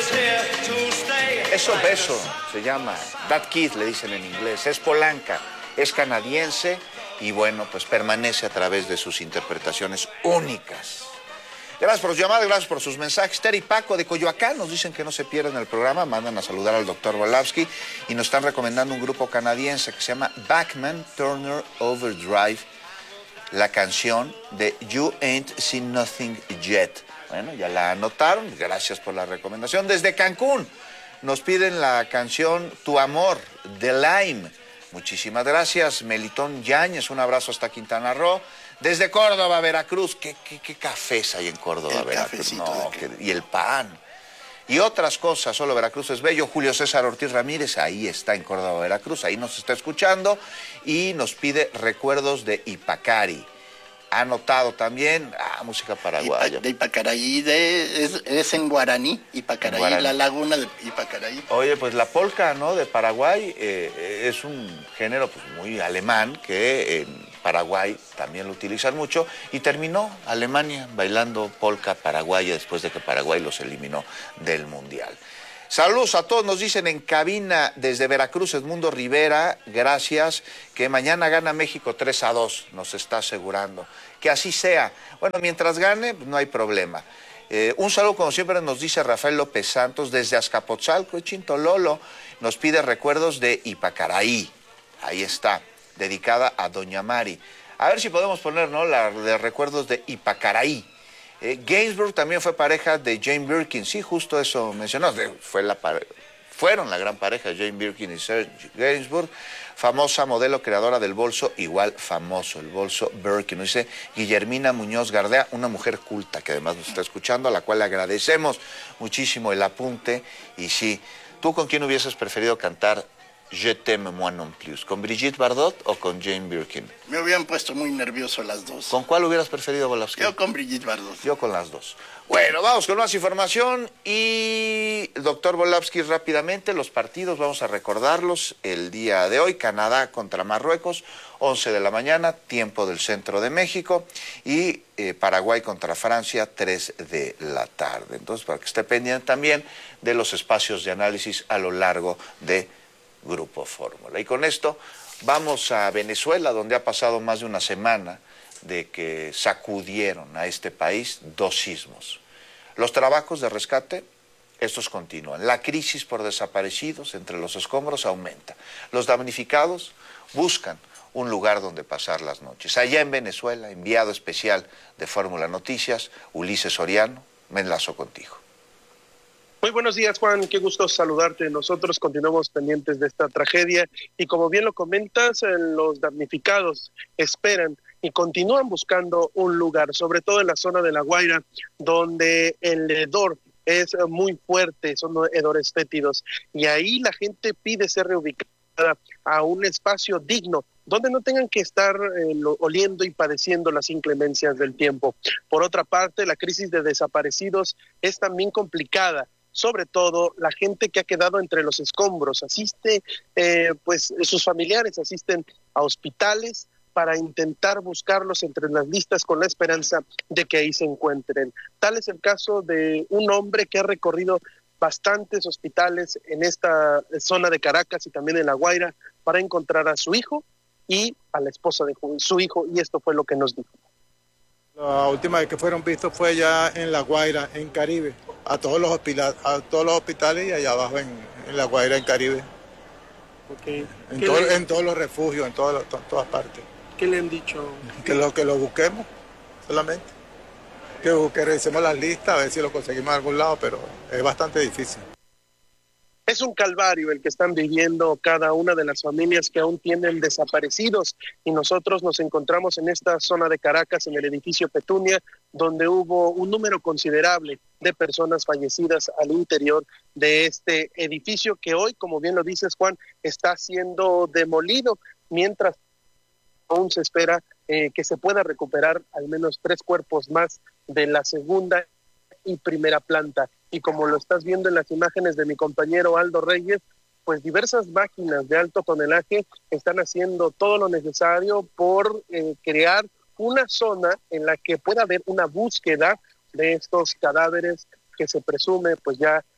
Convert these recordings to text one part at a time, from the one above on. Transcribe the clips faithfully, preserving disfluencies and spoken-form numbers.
Eso Beso se llama, That Kid le dicen en inglés, es polanca, es canadiense y bueno, pues permanece a través de sus interpretaciones únicas. Gracias por sus llamadas, gracias por sus mensajes. Ter y Paco de Coyoacán nos dicen que no se pierden el programa, mandan a saludar al doctor Volavsky y nos están recomendando un grupo canadiense que se llama Bachman Turner Overdrive, la canción de You Ain't Seen Nothing Yet. Bueno, ya la anotaron, gracias por la recomendación. Desde Cancún nos piden la canción Tu Amor, de Lime. Muchísimas gracias, Melitón Yáñez, un abrazo hasta Quintana Roo. Desde Córdoba, Veracruz, ¿qué, qué, qué cafés hay en Córdoba, el Veracruz? No, que, y el pan. Y otras cosas, solo Veracruz es bello. Julio César Ortiz Ramírez, ahí está en Córdoba, Veracruz, ahí nos está escuchando y nos pide recuerdos de Ipacari. Ha anotado también, ah, música paraguaya. De Ipacaraí, de, es, es en guaraní, Ipacaraí, en guaraní. La laguna de Ipacaraí. Oye, pues la polca, ¿no?, de Paraguay eh, es un género pues, muy alemán que en Paraguay también lo utilizan mucho y terminó Alemania bailando polca paraguaya después de que Paraguay los eliminó del Mundial. Saludos a todos, nos dicen en cabina desde Veracruz, Edmundo Rivera, gracias, que mañana gana México tres a dos, nos está asegurando. Que así sea. Bueno, mientras gane, no hay problema. Eh, un saludo, como siempre, nos dice Rafael López Santos, desde Azcapotzalco, Chintololo, nos pide recuerdos de Ipacaraí. Ahí está, dedicada a Doña Mari. A ver si podemos poner, ¿no?, la de recuerdos de Ipacaraí. Eh, Gainsbourg también fue pareja de Jane Birkin, sí, justo eso mencionó, fue la fueron la gran pareja Jane Birkin y Serge Gainsbourg, famosa modelo creadora del bolso, igual famoso, el bolso Birkin, nos dice Guillermina Muñoz Gardea, una mujer culta que además nos está escuchando, a la cual le agradecemos muchísimo el apunte, y sí, ¿tú con quién hubieses preferido cantar Je t'aime moi non plus? ¿Con Brigitte Bardot o con Jane Birkin? Me hubieran puesto muy nervioso las dos. ¿Con cuál hubieras preferido, Volavsky? Yo con Brigitte Bardot. Yo con las dos. Bueno, vamos con más información y doctor Volavsky, rápidamente los partidos, vamos a recordarlos el día de hoy. Canadá contra Marruecos, once de la mañana, tiempo del centro de México, y eh, Paraguay contra Francia, tres de la tarde. Entonces, para que esté pendiente también de los espacios de análisis a lo largo de Grupo Fórmula. Y con esto vamos a Venezuela, donde ha pasado más de una semana de que sacudieron a este país dos sismos. Los trabajos de rescate, estos continúan. La crisis por desaparecidos entre los escombros aumenta. Los damnificados buscan un lugar donde pasar las noches. Allá en Venezuela, enviado especial de Fórmula Noticias, Ulises Soriano, me enlazo contigo. Muy buenos días, Juan, qué gusto saludarte. Nosotros continuamos pendientes de esta tragedia y como bien lo comentas, los damnificados esperan y continúan buscando un lugar, sobre todo en la zona de La Guaira, donde el hedor es muy fuerte, son hedores fétidos, y ahí la gente pide ser reubicada a un espacio digno, donde no tengan que estar eh, oliendo y padeciendo las inclemencias del tiempo. Por otra parte, la crisis de desaparecidos es también complicada, sobre todo la gente que ha quedado entre los escombros, asiste, eh, pues sus familiares asisten a hospitales para intentar buscarlos entre las listas con la esperanza de que ahí se encuentren. Tal es el caso de un hombre que ha recorrido bastantes hospitales en esta zona de Caracas y también en La Guaira para encontrar a su hijo y a la esposa de su hijo, y esto fue lo que nos dijo. La última vez que fueron vistos fue ya en La Guaira, en Caribe, a todos los hospitales, a todos los hospitales y allá abajo en, en La Guaira, en Caribe. Okay. En, todo, le... en todos los refugios, en todas, to, todas partes. ¿Qué le han dicho? Que lo, que lo busquemos, solamente. Que, que revisemos las listas, a ver si lo conseguimos en algún lado, pero es bastante difícil. Es un calvario el que están viviendo cada una de las familias que aún tienen desaparecidos, y nosotros nos encontramos en esta zona de Caracas, en el edificio Petunia, donde hubo un número considerable de personas fallecidas al interior de este edificio que hoy, como bien lo dices, Juan, está siendo demolido, mientras aún se espera eh, que se pueda recuperar al menos tres cuerpos más de la segunda y primera planta. Y como lo estás viendo en las imágenes de mi compañero Aldo Reyes, pues diversas máquinas de alto tonelaje están haciendo todo lo necesario por eh, crear una zona en la que pueda haber una búsqueda de estos cadáveres que se presume pues ya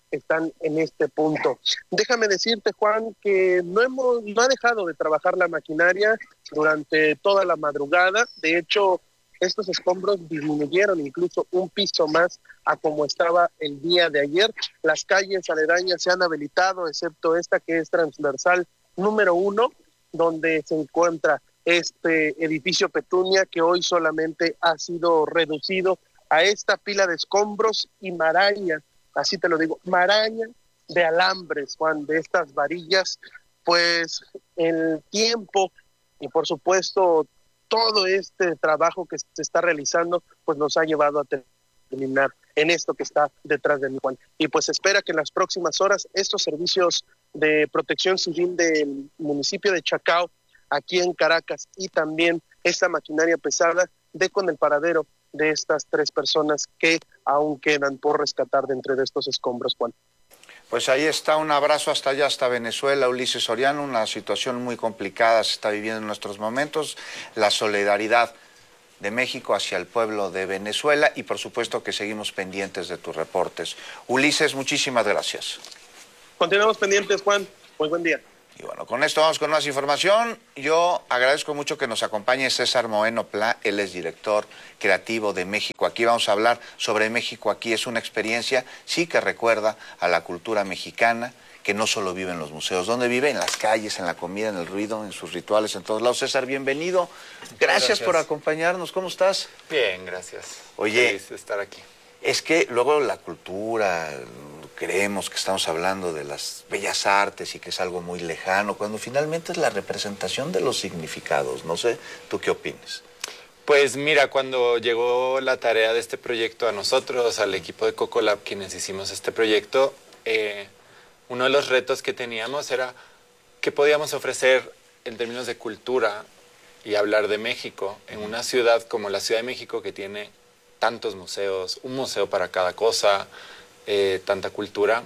están en este punto. Déjame decirte, Juan, que no hemos, no ha dejado de trabajar la maquinaria durante toda la madrugada. De hecho, estos escombros disminuyeron incluso un piso más a como estaba el día de ayer. Las calles aledañas se han habilitado, excepto esta que es transversal número uno, donde se encuentra este edificio Petunia, que hoy solamente ha sido reducido a esta pila de escombros y maraña, así te lo digo, maraña de alambres, Juan, de estas varillas. Pues el tiempo y por supuesto todo este trabajo que se está realizando, pues nos ha llevado a terminar en esto que está detrás de mí, Juan. Y pues espera que en las próximas horas estos servicios de protección civil del municipio de Chacao, aquí en Caracas, y también esta maquinaria pesada, dé con el paradero de estas tres personas que aún quedan por rescatar de entre de estos escombros, Juan. Pues ahí está, un abrazo hasta allá, hasta Venezuela, Ulises Soriano. Una situación muy complicada se está viviendo en nuestros momentos. La solidaridad de México hacia el pueblo de Venezuela y por supuesto que seguimos pendientes de tus reportes. Ulises, muchísimas gracias. Continuamos pendientes, Juan. Muy buen día. Y bueno, con esto vamos con más información. Yo agradezco mucho que nos acompañe César Moeno Pla, él es director creativo de México Aquí. Vamos a hablar sobre México Aquí. Es una experiencia, sí, que recuerda a la cultura mexicana, que no solo vive en los museos, donde vive en las calles, en la comida, en el ruido, en sus rituales, en todos lados. César, bienvenido. Gracias, gracias. por acompañarnos. ¿Cómo estás? Bien, gracias. Oye, feliz de estar aquí. Es que luego la cultura, creemos que estamos hablando de las bellas artes y que es algo muy lejano, cuando finalmente es la representación de los significados. No sé, ¿tú qué opinas? Pues mira, cuando llegó la tarea de este proyecto a nosotros, al equipo de Cocolab, quienes hicimos este proyecto, eh, uno de los retos que teníamos era qué podíamos ofrecer en términos de cultura y hablar de México en una ciudad como la Ciudad de México, que tiene tantos museos, un museo para cada cosa, eh, tanta cultura.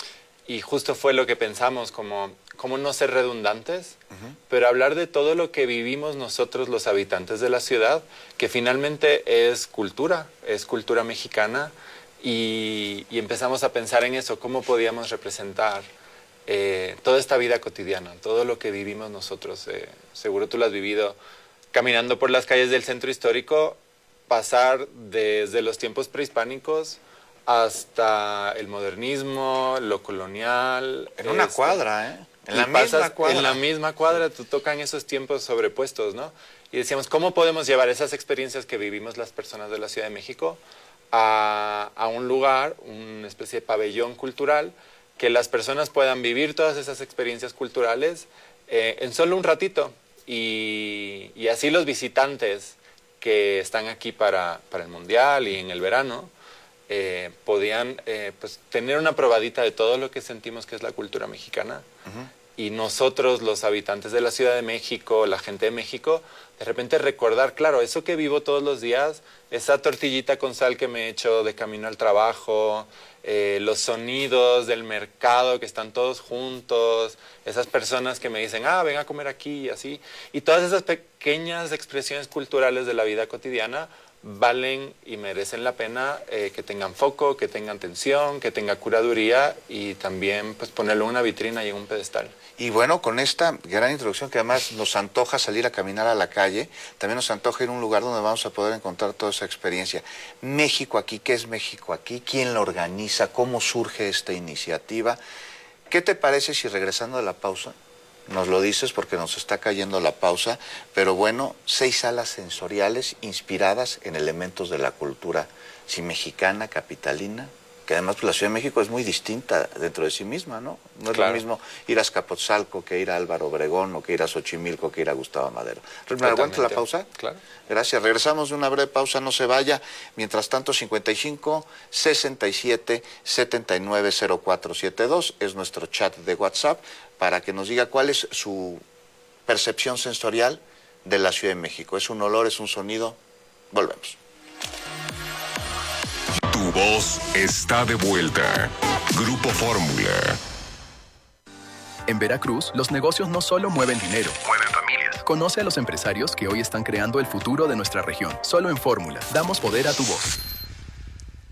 Y justo fue lo que pensamos, como, como no ser redundantes, uh-huh. pero hablar de todo lo que vivimos nosotros los habitantes de la ciudad, que finalmente es cultura, es cultura mexicana. Y, y empezamos a pensar en eso, cómo podíamos representar eh, toda esta vida cotidiana, todo lo que vivimos nosotros. Eh, seguro tú lo has vivido caminando por las calles del centro histórico, pasar desde los tiempos prehispánicos hasta el modernismo, lo colonial. En una este, cuadra, ¿eh? En la pasas, misma cuadra. En la misma cuadra, tú tocan esos tiempos sobrepuestos, ¿no? Y decíamos, ¿cómo podemos llevar esas experiencias que vivimos las personas de la Ciudad de México A, a un lugar, una especie de pabellón cultural, que las personas puedan vivir todas esas experiencias culturales eh, en solo un ratito? Y, y así los visitantes que están aquí para, para el Mundial y en el verano eh, podían eh, pues, tener una probadita de todo lo que sentimos que es la cultura mexicana. Uh-huh. Y nosotros, los habitantes de la Ciudad de México, la gente de México, de repente recordar, claro, eso que vivo todos los días, esa tortillita con sal que me echo de camino al trabajo, eh, los sonidos del mercado que están todos juntos, esas personas que me dicen, ah, ven a comer aquí y así. Y todas esas pequeñas expresiones culturales de la vida cotidiana valen y merecen la pena eh, que tengan foco, que tengan atención, que tenga curaduría y también pues ponerlo en una vitrina y en un pedestal. Y bueno, con esta gran introducción que además nos antoja salir a caminar a la calle, también nos antoja ir a un lugar donde vamos a poder encontrar toda esa experiencia. México Aquí, ¿qué es México Aquí? ¿Quién lo organiza? ¿Cómo surge esta iniciativa? ¿Qué te parece si regresando a la pausa, nos lo dices porque nos está cayendo la pausa, pero bueno, seis salas sensoriales inspiradas en elementos de la cultura, sí, mexicana, capitalina, que además pues, la Ciudad de México es muy distinta dentro de sí misma, ¿no? No es claro. Lo mismo ir a Azcapotzalco que ir a Álvaro Obregón, o que ir a Xochimilco, que ir a Gustavo Madero. ¿Me aguantas la pausa? Claro. Gracias. Regresamos de una breve pausa, no se vaya. Mientras tanto, cincuenta y cinco, sesenta y siete, setenta y nueve, cero cuatro setenta y dos es nuestro chat de WhatsApp para que nos diga cuál es su percepción sensorial de la Ciudad de México. ¿Es un olor, es un sonido? Volvemos. Tu voz está de vuelta. Grupo Fórmula. En Veracruz, los negocios no solo mueven dinero, mueven familias. Conoce a los empresarios que hoy están creando el futuro de nuestra región. Solo en Fórmula, damos poder a tu voz.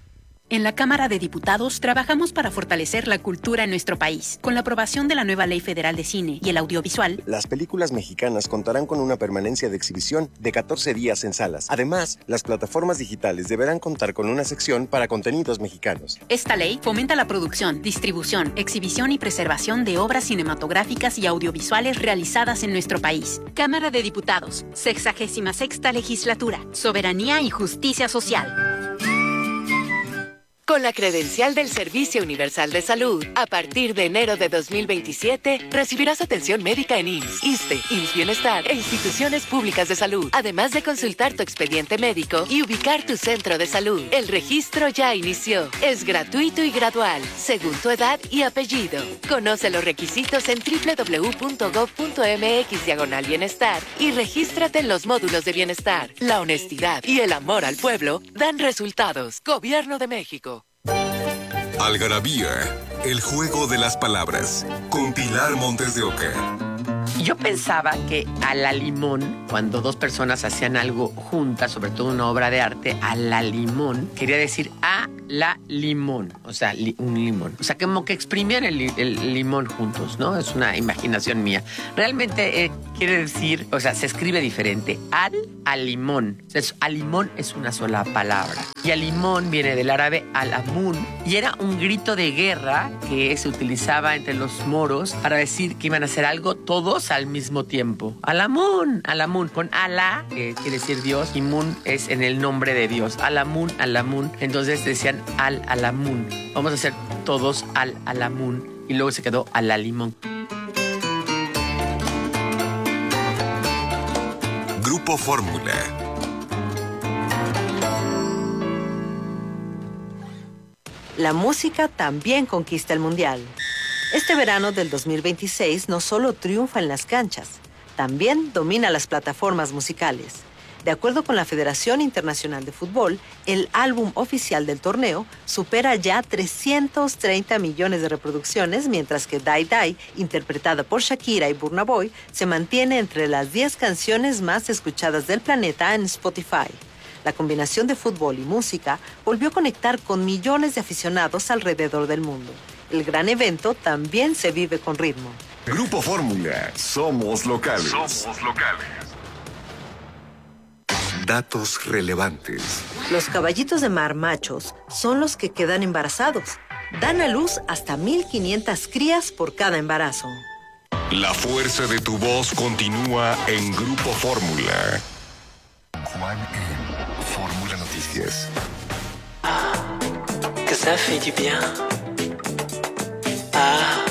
En la Cámara de Diputados trabajamos para fortalecer la cultura en nuestro país. Con la aprobación de la nueva Ley Federal de Cine y el Audiovisual, las películas mexicanas contarán con una permanencia de exhibición de catorce días en salas. Además, las plataformas digitales deberán contar con una sección para contenidos mexicanos. Esta ley fomenta la producción, distribución, exhibición y preservación de obras cinematográficas y audiovisuales realizadas en nuestro país. Cámara de Diputados, sexagésima sexta legislatura, soberanía y justicia social. Con la credencial del Servicio Universal de Salud, a partir de enero de dos mil veintisiete, recibirás atención médica en I M S S, ISSSTE, I M S S Bienestar e instituciones públicas de salud, además de consultar tu expediente médico y ubicar tu centro de salud. El registro ya inició. Es gratuito y gradual, según tu edad y apellido. Conoce los requisitos en doble u doble u doble u punto gob punto eme equis diagonal bienestar y regístrate en los módulos de bienestar. La honestidad y el amor al pueblo dan resultados. Gobierno de México. Algarabía, el juego de las palabras, con Pilar Montes de Oca. Yo pensaba que a la limón, cuando dos personas hacían algo juntas, sobre todo una obra de arte, a la limón, quería decir a la limón, o sea, li, un limón. O sea, como que exprimían el, el limón juntos, ¿no? Es una imaginación mía. Realmente eh, quiere decir, o sea, se escribe diferente. Al, al limón. O sea, es, al limón es una sola palabra. Y al limón viene del árabe al-amun, y era un grito de guerra que se utilizaba entre los moros para decir que iban a hacer algo todos al mismo tiempo. Al-amun, al-amun, con Alá, que quiere decir Dios, y Mun es en el nombre de Dios. Al-amun, al-amun. Entonces decían al-alamun. Vamos a hacer todos al-alamun. Y luego se quedó al-alimón. Grupo Fórmula. La música también conquista el mundial. Este verano del dos mil veintiséis no solo triunfa en las canchas, también domina las plataformas musicales. De acuerdo con la Federación Internacional de Fútbol, el álbum oficial del torneo supera ya trescientos treinta millones de reproducciones, mientras que Die Die, interpretada por Shakira y Burna Boy, se mantiene entre las diez canciones más escuchadas del planeta en Spotify. La combinación de fútbol y música volvió a conectar con millones de aficionados alrededor del mundo. El gran evento también se vive con ritmo. Grupo Fórmula. Somos locales. Somos locales. Datos relevantes. Los caballitos de mar machos son los que quedan embarazados. Dan a luz hasta mil quinientas crías por cada embarazo. La fuerza de tu voz continúa en Grupo Fórmula. Juan en Fórmula Noticias. Ah, que ça fait du bien. Ah.